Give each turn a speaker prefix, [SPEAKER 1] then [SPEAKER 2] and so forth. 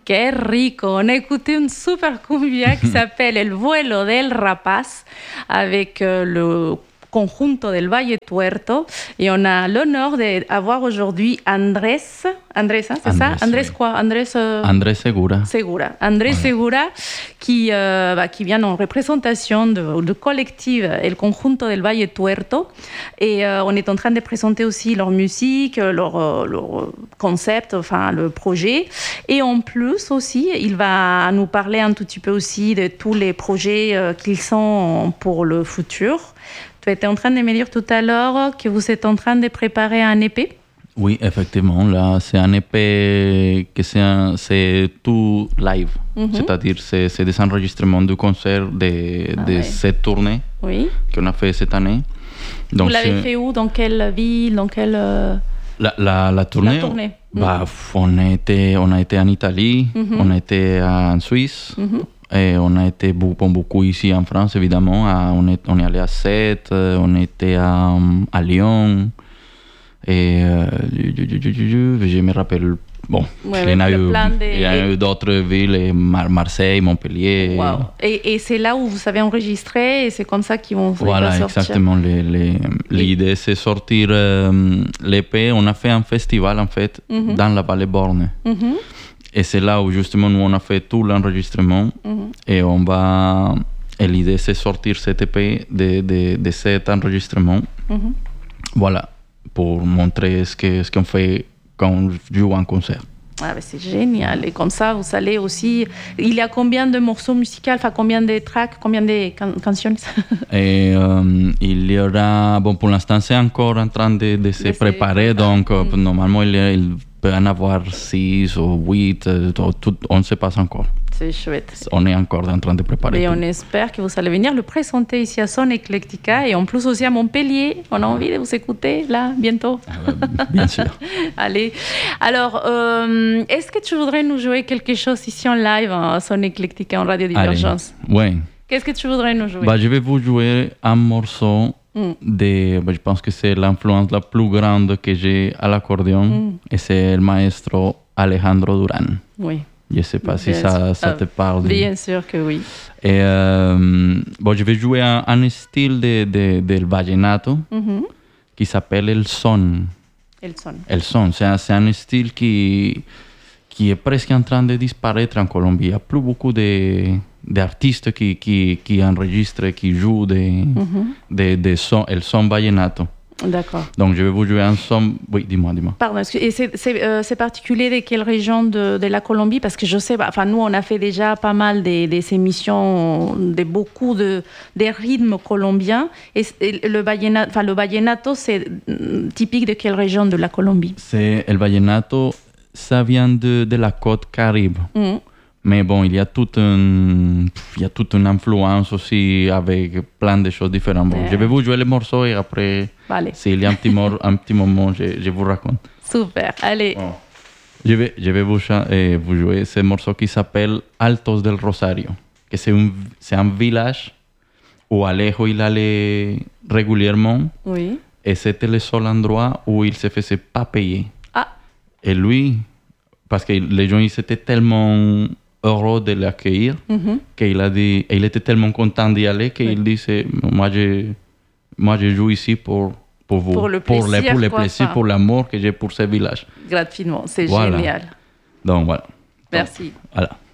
[SPEAKER 1] Qué rico. On a écouté une super cumbia qui s'appelle El vuelo del rapaz avec le conjunto del Valle Tuerto. Et on a l'honneur d'avoir aujourd'hui Andrés, hein, c'est ça? Andrés quoi?
[SPEAKER 2] Andrés Segura.
[SPEAKER 1] Andrés Segura qui vient en représentation de collectif El Conjunto del Valle Tuerto. Et on est en train de présenter aussi leur musique, leur concept, enfin le projet. Et en plus aussi, il va nous parler un tout petit peu aussi de tous les projets qu'ils sont pour le futur. Tu étais en train de me dire tout à l'heure que vous êtes en train de préparer un EP.
[SPEAKER 2] Oui, effectivement. Là, c'est un EP que c'est tout live. C'est-à-dire, c'est des enregistrements de concerts de cette tournée qu'on a fait cette année.
[SPEAKER 1] Donc, vous l'avez fait où? Dans quelle ville? Dans quelle...
[SPEAKER 2] La tournée? On a été en Italie, on a été en Suisse. Et on a été beaucoup ici en France, évidemment. On est allé à Sète, on était à Lyon. Et je me rappelle. Bon, il y a eu d'autres villes, Marseille, Montpellier.
[SPEAKER 1] Wow. Et c'est là où vous avez enregistré et c'est comme ça qu'ils vont sortir.
[SPEAKER 2] Voilà, exactement. L'idée, c'est sortir l'EP. On a fait un festival, en fait, dans la vallée Borne. Et c'est là où justement nous on a fait tout l'enregistrement et l'idée c'est sortir cet EP de cet enregistrement. Voilà, pour montrer ce qu'on fait quand on joue en concert.
[SPEAKER 1] Ah ben c'est génial. Et comme ça, vous allez aussi... Il y a combien de morceaux musicaux, enfin combien de tracks, combien de cantions?
[SPEAKER 2] Et il y aura... Bon, pour l'instant, c'est encore en train de se préparer. Donc, normalement, il peut en avoir 6 ou 8. On ne sait pas encore.
[SPEAKER 1] C'est chouette.
[SPEAKER 2] On est encore en train de préparer.
[SPEAKER 1] Et on espère que vous allez venir le présenter ici à Son Eclectica et en plus aussi à Montpellier. On a envie de vous écouter là, bientôt.
[SPEAKER 2] Bien sûr.
[SPEAKER 1] Allez. Alors, est-ce que tu voudrais nous jouer quelque chose ici en live à Son Eclectica en Radio Divergence?
[SPEAKER 2] Oui.
[SPEAKER 1] Qu'est-ce que tu voudrais nous jouer?
[SPEAKER 2] Je vais vous jouer un morceau je pense que c'est l'influence la plus grande que j'ai à l'accordéon et c'est le maestro Alejandro Duran.
[SPEAKER 1] Oui.
[SPEAKER 2] Je ne sais pas si ça te parle.
[SPEAKER 1] Bien sûr que oui.
[SPEAKER 2] Et je vais jouer un style del vallenato qui s'appelle el son. El son. C'est un style qui est presque en train de disparaître en Colombie. Il n'y a plus beaucoup d'artistes qui enregistrent, qui jouent el son vallenato.
[SPEAKER 1] D'accord.
[SPEAKER 2] Donc, je vais vous jouer un son... Oui, dis-moi.
[SPEAKER 1] Pardon, et c'est particulier de quelle région de la Colombie? Parce que je sais, nous, on a fait déjà pas mal des émissions, beaucoup de rythmes colombiens. Et le vallenato, c'est typique de quelle région de la Colombie?
[SPEAKER 2] Le vallenato, ça vient de la côte Caraïbe. Mais bon, il y a toute une influence aussi avec plein de choses différentes. Bon, je vais vous jouer les morceaux et après, s'il y a un petit moment, je vous raconte.
[SPEAKER 1] Super, allez.
[SPEAKER 2] Bon. Je vais vous jouer ce morceau qui s'appelle Altos del Rosario, que c'est un village où Alejo il allait régulièrement.
[SPEAKER 1] Oui.
[SPEAKER 2] Et c'était le seul endroit où il se faisait pas payer.
[SPEAKER 1] Ah.
[SPEAKER 2] Et lui, parce que les gens ils étaient tellement heureux de l'accueillir qu'il a dit, et il était tellement content d'y aller qu'il disait moi je joue ici pour vous,
[SPEAKER 1] pour le plaisir,
[SPEAKER 2] pour l'amour que j'ai pour ce village.
[SPEAKER 1] Gratuitement, c'est génial.
[SPEAKER 2] Donc voilà.
[SPEAKER 1] Merci.
[SPEAKER 2] Voilà.